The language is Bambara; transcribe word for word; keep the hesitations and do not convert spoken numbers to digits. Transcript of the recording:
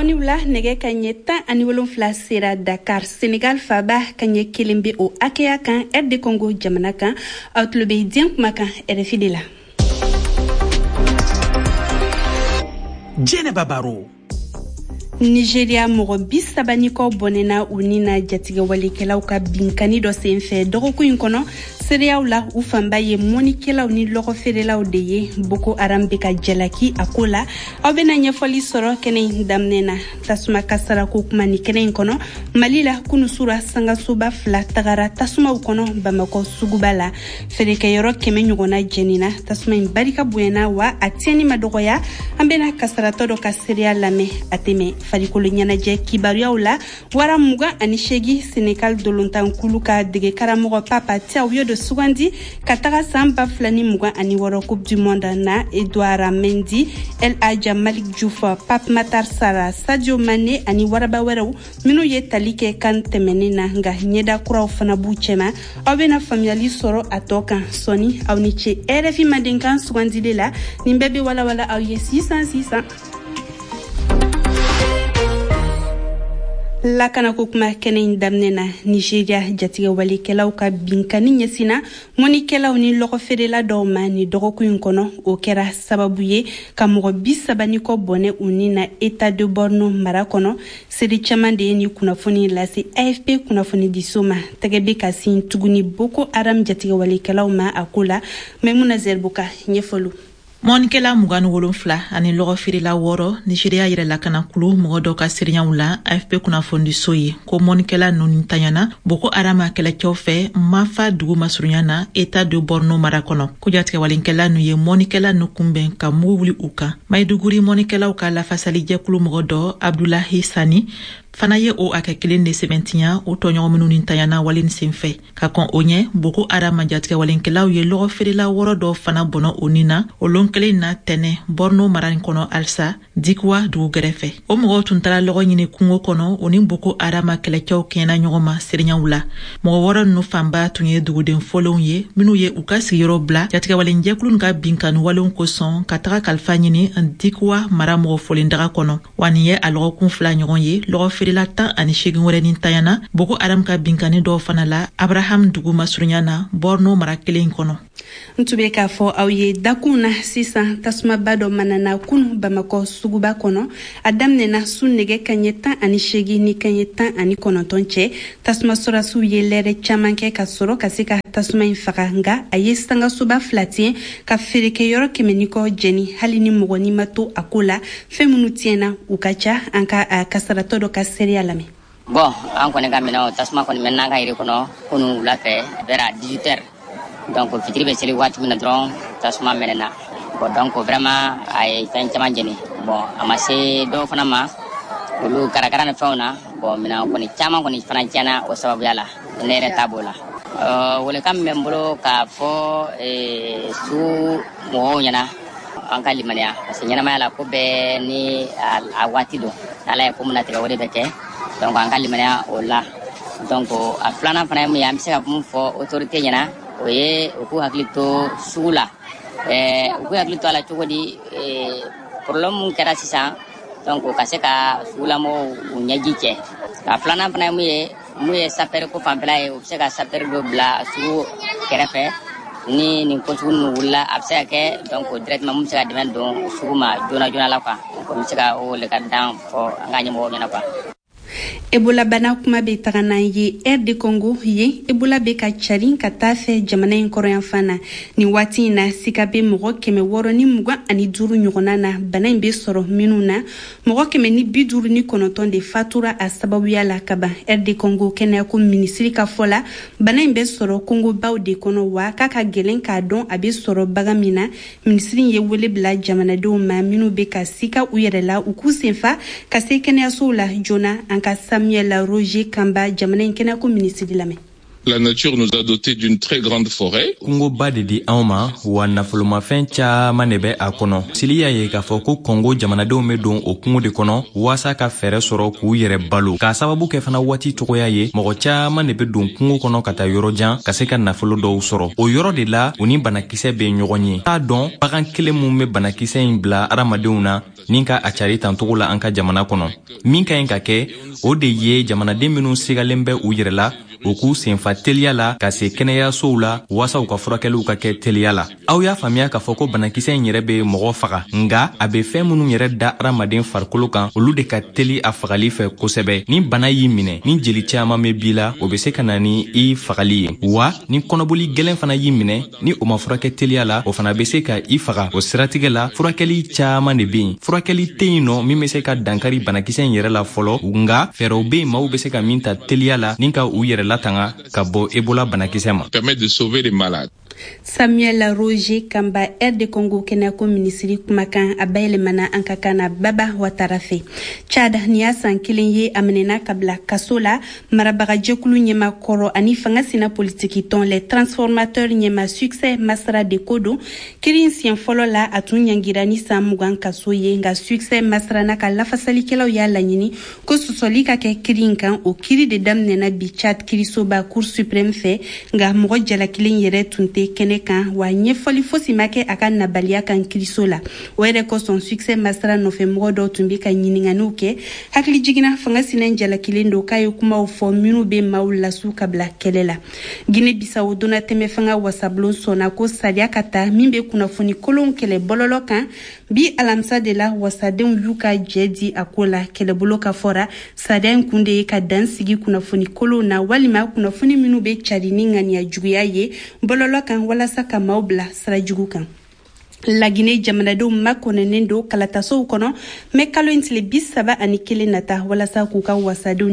Awni wula nege kanyeta ani wolonfla sera Dakar Senegal faba kanye kelembe o akeya kan R D Congo jamana kan outlobe dien kumaka R F I de la. Jeneba Baro Nigeria mogo bisabani ko bonena unina jatiga walikelaw ka binkani do senfe dogoku inkono seriyaw la u famba ye monikelaw ni logo ferelaw de ye boko arambe ka jalaki akola obena nyefoli soro kene damnena tasuma kasara ko kuma ni kene inkono malila kunusura sanga suba fla tagara tasuma ukono bamako sugubala fereke yoro keme nyugona jenina tasuma imbarika buena wa atieni madogoya ambena kasara todo ka seriya lame ateme farikolo nyanaje kibaruya ula wara muga anishegi Senegal dolontan kuluka dege karamogo papa tiawyo de sugandi kataka samba flani muga ani woro coupe du monde na Edouard Mendy El Hadja Malik Diouf Pape Matar Sarr Sadio Mané ani waraba weraw minu ye talike kan temenina nga nyeda kuraw fana buchema awena familiali soro atoka soni awniche R F I madenkan sugandi de la nimbebe wala wala awye six cents six cents. La kana kokuma kene damnena Nigeria jatiga wali kelaw ka binkani nyesina moni kelaw ni logo fedela doma ni dogoku inkono o kera sababu ye ka mogo bisabani ko bone unina état de Borno marakono sedi chamande ni kunafoni lasi A F P kunafoni disoma tegebe kasin tuguni boko aram jatiga wali kelaw ma akula memuna zerbuka nyefolu Monikela muganu wolonfla ani logo firila woro Nigeria yire lakana kulu mogodo ka sirinya wula A F P kuna fondi soye ko monikela nuni tanyana boko arama kela kyofe mafa dugu masurunyana état de Borno marakono kujatka walinkela nuye monikela nukumben ka muwuli uka maiduguri monikela uka la fasali je kulu mogodo Abdullahi Sani fana ye o aka kilin de sebentinya o tonyo minuni tanyana walin sinfe ka kon onye boko arama jatka walinkela ye logo firila woro do fana bono onina olonkele na tene Borno maran kono alsa dikwa du grefe o mo tuntara logo nyine kungo kono oni boko arama kelekyo kena nyoma serinya wula mo woro no famba tunye dugu den folon ye minu ye ukasi yoro bla jatka walinje kulun ka binkan walon ko son kataka kalfa nyine dikwa maramo folindara kono waniye alogo kun fla nyon ye logo firila tan ani shegin wore nin tayana boko aram ka binkani do fanala Abraham dugu masurunyana Borno marakele kono ntube ka fo awye dakuna sisa tasma bado manana kun bamako suguba kono adamne na sunnege kanyeta ani shegi ni kanyeta ani kono tonche tasma sora su yelere chamanke ka soro kasika tasma infakanga ayestanga suba flatien ka fereke yoro kemeniko jeni halini mugoni mato akula femunutiena ukacha anka uh, kasara todo ka seria lame bon an kone gamina tasma kone menna ga ire kono kunu la fe vera dix-huit heures donc fitri be seli wati na dron tasma menena bon donc vraiment ay tan chama jeni bon amase do fana ma lu karakara na fauna bon mina ko ni chama ko ni fana chana o sababu yala nere tabola euh wole kam membro ka fo e su mo nyana an kali mania parce nyana mala ko be ni a wati do ala ko muna te wode beke donc an kali mania o la donc a flana fana mi am se ka fo autorité nyana oye oku haklito sula eh oku haklito ala chogodi eh problem kera sisa donc kaseka sula mo unyajiche ka plana pana muye muye saper ko pambla e obseka saper do bla su kerefe ni ni ko tunu wala abseka ke donc directement mum seka demand don suma jona jona la kwa ko mseka o le kadan fo ngani mo nyana kwa Ebola bana kuma be tagana ye R D Congo ye Ebola be ka charin ka tafe jamana en korean fana ni wati na sikabe mogo keme woro ni muga ani duru nyogona na bana be soro minuna mogo keme ni biduru ni konoton de fatura a sababu ya la kaba R D Congo kena ko ministri ka fola bana be soro Congo bawde kono wa kaka gelen ka don abe soro bagamina ministri ye wele bla jamana do ma minu be ka sika uyerela ukusenfa ka se kena so la jona ka Samuel Roger Kamba jamana kena ko ministre lame La nature nous a doté d'une très grande forêt. Congo bade di auma wa nafoloma fen caman de bɛ a kɔnɔ. Siliya ye k'a fɔ ko Congo jamanadenw bɛ don o kungo de kɔnɔ wasa ka fɛrɛ sɔrɔ k'u yɛrɛ balo. K'a sababu kɛ fana waati cogoya ye mɔgɔ caman de bɛ don kungo kɔnɔ ka taa yɔrɔ jan ka se ka nafolo dɔw sɔrɔ. O yɔrɔ de la u ni banakisɛ bɛ ɲɔgɔn ye. T'a dɔn bagan kelen mun bɛ banakisɛ in bila adamadenw na ni ka a cari tantogo la an ka jamana kɔnɔ. Min ka ɲi ka kɛ o de ye jamanaden minnu sigalen bɛ u yɛrɛ la o k'u senfa teliya la ka se kɛnɛyasow la wasa u ka furakɛliw ka kɛ teliya la. Aw y'a faamuya k'a fɔ ko banakisɛ in yɛrɛ bɛ mɔgɔ faga nga a bɛ fɛn minnu yɛrɛ da adamaden farikolo kan olu de ka teli a fagali fɛ kosɛbɛ. Ni bana y'i minɛ ni jeli caman bɛ b'i la o bɛ se ka na ni i fagali ye wa ni kɔnɔboli gɛlɛn fana y'i minɛ ni o ma furakɛ teliya la o fana bɛ se ka i faga. O siratigɛ la furakɛli caman de bɛ yen. Furakɛli tɛ yen nɔ min bɛ se ka dankari banakisɛ in yɛrɛ la fɔlɔ nga fɛɛrɛw bɛ yen maaw bɛ se ka min ta teliya la ni ka u yɛrɛ latanga ka bɔ Ebola banakisɛ ma. Permet de sauver les malades. Samuel Roger Kamba R D Congo Kenako Ministry kumakan a bayɛlɛmana an ka kan na Baba Watara fɛ. Chad ni y'a san kelen ye a minɛna ka bila kaso la marabagajɛkulu ɲɛma kɔrɔ ani fanga sina politiki tɔn les transformateurs ɲɛma succès Masra de Kodo kiri siɲɛ fɔlɔ la a tun ɲangira ni san mugan kaso ye nka succès Masra na ka lafasalikɛlaw y'a laɲini ko sɔsɔli ka kɛ kiri in kan o kiri de daminɛna bi Chad kirisoba Cour suprême fɛ nka mɔgɔ jalakelen yɛrɛ tun tɛ kɛnɛ kan wa ɲɛfɔli fosi ma kɛ a ka nabaliya kan kiriso la. O yɛrɛ kosɔn succès Masra nɔfɛ mɔgɔ dɔw tun bɛ ka ɲininganiw kɛ hakili jiginna fanga sinɛ jalakilen do k'a ye kumaw fɔ minnu bɛ maaw lasu ka bila kɛlɛ la. Guinée Bissau donna tɛmɛ fanga wasabulon sɔnna ko sariya ka ta min bɛ kunnafoni kolon kɛlɛ bɔlɔlɔ kan bi alamisa de la wasadenw y'u ka jɛ di a ko la kɛlɛbolo ka fɔra sariya in kun de ye ka dan sigi kunnafoni kolon na walima kunnafoni minnu bɛ cari ni ŋaniya juguya ye bɔlɔlɔ kan walasa ka maaw bila sira jugu kan. La Guinée jamanadenw makɔnɛnen do kalatasow kɔnɔ mɛ kalo in tile bi saba ani kelen nata walasa k'u ka wasadenw